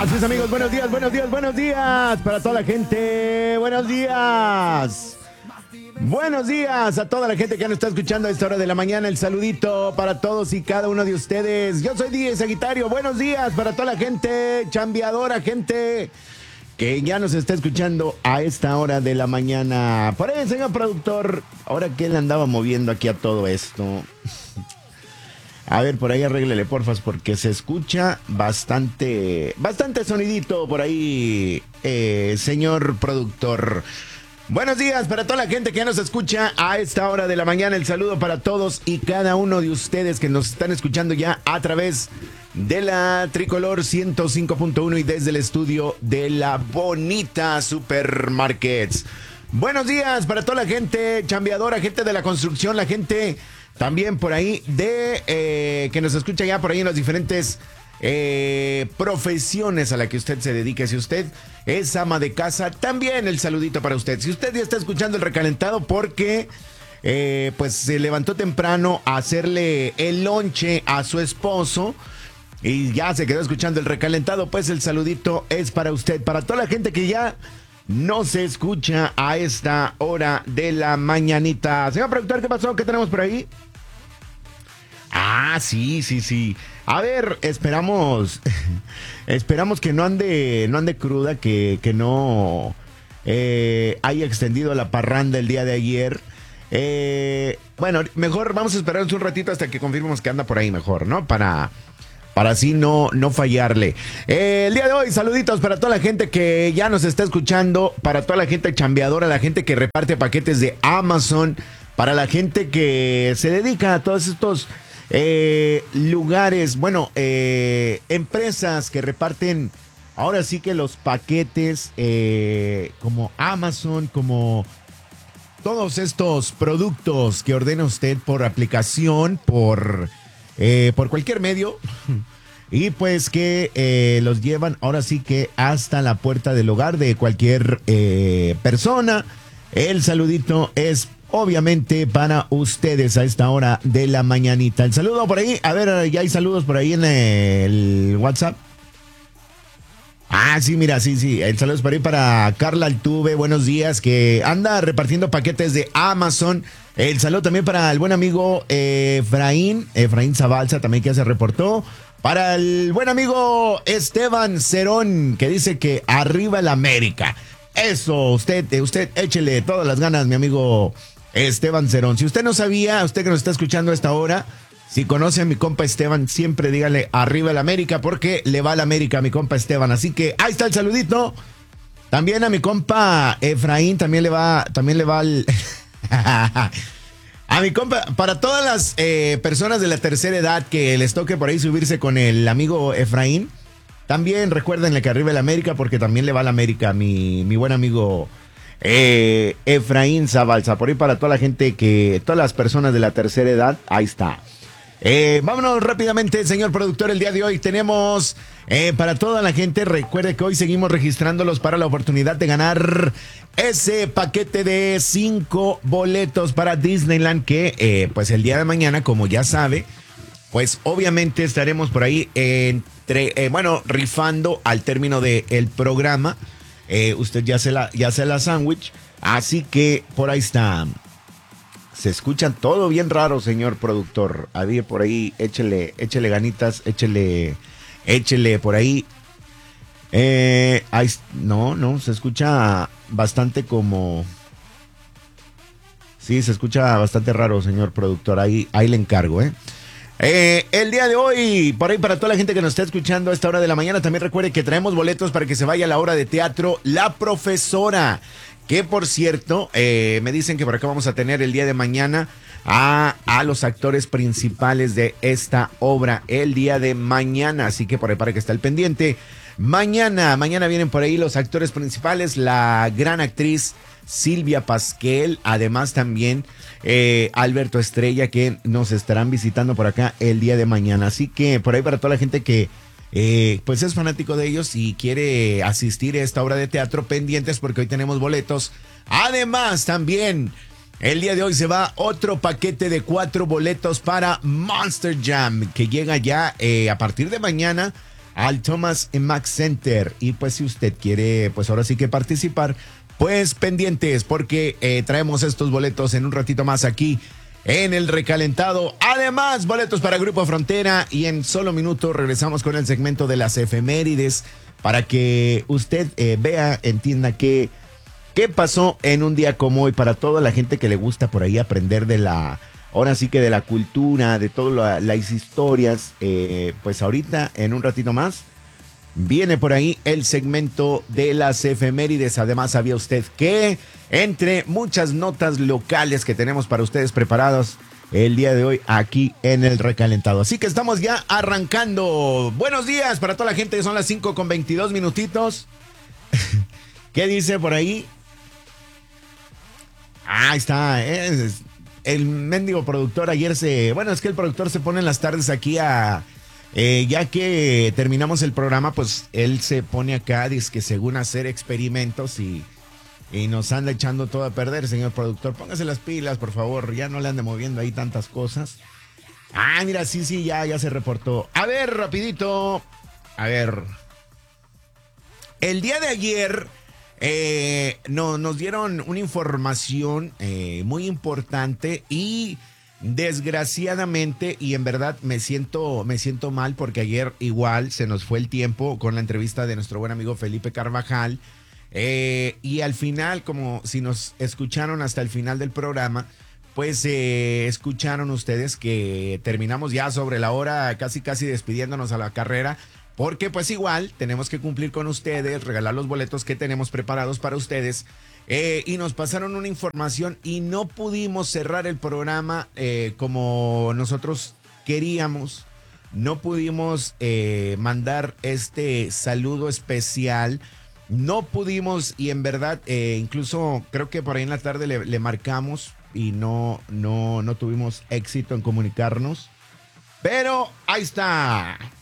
Así es, amigos, buenos días, buenos días, buenos días para toda la gente, buenos días. Buenos días a toda la gente que nos está escuchando a esta hora de la mañana. El saludito para todos y cada uno de ustedes. Yo soy DJ Sagitario. Buenos días para toda la gente chambeadora, gente que ya nos está escuchando a esta hora de la mañana. Por ahí, señor productor, ahora que él andaba moviendo aquí a todo esto. A ver, por ahí arréglele, porfas, porque se escucha bastante sonidito por ahí, señor productor. Buenos días para toda la gente que ya nos escucha a esta hora de la mañana. El saludo para todos y cada uno de ustedes que nos están escuchando ya a través de la Tricolor 105.1 y desde el estudio de la Bonita Supermarkets. Buenos días para toda la gente chambeadora, gente de la construcción, la gente también por ahí de que nos escucha ya por ahí en las diferentes profesiones a la que usted se dedique. Si usted es ama de casa, también el saludito para usted. Si usted ya está escuchando el recalentado porque pues se levantó temprano a hacerle el lonche a su esposo y ya se quedó escuchando el recalentado, pues el saludito es para usted. Para toda la gente que ya no se escucha a esta hora de la mañanita. Señor productor, ¿qué pasó? ¿Qué tenemos por ahí? Ah, sí. A ver, esperamos que no ande cruda, que no haya extendido la parranda el día de ayer. Bueno, mejor vamos a esperarnos un ratito hasta que confirmemos que anda por ahí mejor, ¿no? Para así no fallarle. El día de hoy, saluditos para toda la gente que ya nos está escuchando, para toda la gente chambeadora, la gente que reparte paquetes de Amazon, para la gente que se dedica a todos estos lugares, bueno, empresas que reparten ahora sí que los paquetes como Amazon, como todos estos productos que ordena usted por aplicación, por cualquier medio y pues que los llevan ahora sí que hasta la puerta del hogar de cualquier persona. El saludito es obviamente para ustedes a esta hora de la mañanita. El saludo por ahí, a ver, ya hay saludos por ahí en el WhatsApp. Ah, sí, mira, sí. El saludo es por ahí para Carla Altuve, buenos días, que anda repartiendo paquetes de Amazon. El saludo también para el buen amigo Efraín Zabalza, también que ya se reportó. Para el buen amigo Esteban Cerón, que dice que arriba el América. Eso, usted échele todas las ganas, mi amigo Esteban Cerón. Si usted no sabía, usted que nos está escuchando a esta hora, si conoce a mi compa Esteban, siempre dígale arriba el América, porque le va al América a mi compa Esteban. Así que ahí está el saludito. También a mi compa Efraín, también le va al... A mi compa, para todas las personas de la tercera edad que les toque por ahí subirse con el amigo Efraín, también recuérdenle que arriba el América, porque también le va al América mi buen amigo Efraín Zabalza. Por ahí para toda la gente todas las personas de la tercera edad, ahí está. Vámonos rápidamente, señor productor. El día de hoy tenemos para toda la gente, recuerde que hoy seguimos registrándolos para la oportunidad de ganar ese paquete de 5 boletos para Disneyland que pues el día de mañana, como ya sabe, pues obviamente estaremos por ahí rifando al término del programa. Usted ya se la sándwich, así que por ahí está. Se escuchan todo bien raro, señor productor. A ver, por ahí, échele ganitas, échele por ahí. No, se escucha bastante como... Sí, se escucha bastante raro, señor productor. Ahí le encargo, el día de hoy, por ahí para toda la gente que nos está escuchando a esta hora de la mañana, también recuerde que traemos boletos para que se vaya a la obra de teatro La Profesora. Que por cierto, me dicen que por acá vamos a tener el día de mañana a los actores principales de esta obra el día de mañana. Así que por ahí para que esté al pendiente. Mañana vienen por ahí los actores principales, la gran actriz Silvia Pasquel, además también Alberto Estrella, que nos estarán visitando por acá el día de mañana. Así que por ahí para toda la gente que pues es fanático de ellos y quiere asistir a esta obra de teatro, pendientes porque hoy tenemos boletos. Además también el día de hoy se va otro paquete de 4 boletos para Monster Jam, que llega ya a partir de mañana al Thomas Mack Center. Y pues si usted quiere, pues ahora sí que participar, pues pendientes, porque traemos estos boletos en un ratito más aquí en el recalentado. Además, boletos para Grupo Frontera. Y en solo minutos regresamos con el segmento de las efemérides para que usted vea, entienda qué pasó en un día como hoy, para toda la gente que le gusta por ahí aprender de la, ahora sí que de la cultura, de todas las historias. Pues ahorita, en un ratito más, viene por ahí el segmento de las efemérides. Además, ¿sabía usted que entre muchas notas locales que tenemos para ustedes preparados el día de hoy aquí en el recalentado? Así que estamos ya arrancando. Buenos días para toda la gente, son las 5:22 ¿Qué dice por ahí? Ahí está, el mendigo productor ayer bueno, es que el productor se pone en las tardes aquí ya que terminamos el programa, pues él se pone acá, dice que según hacer experimentos y nos anda echando todo a perder, señor productor. Póngase las pilas, por favor, ya no le ande moviendo ahí tantas cosas. Ah, mira, sí, ya se reportó. A ver, rapidito, a ver. El día de ayer nos dieron una información muy importante y desgraciadamente, y en verdad me siento mal porque ayer igual se nos fue el tiempo con la entrevista de nuestro buen amigo Felipe Carvajal, y al final, como si nos escucharon hasta el final del programa, pues escucharon ustedes que terminamos ya sobre la hora, casi despidiéndonos a la carrera, porque pues igual tenemos que cumplir con ustedes, regalar los boletos que tenemos preparados para ustedes. Y nos pasaron una información y no pudimos cerrar el programa como nosotros queríamos. No pudimos mandar este saludo especial. No pudimos, y en verdad, incluso creo que por ahí en la tarde le marcamos y no tuvimos éxito en comunicarnos. Pero ahí está.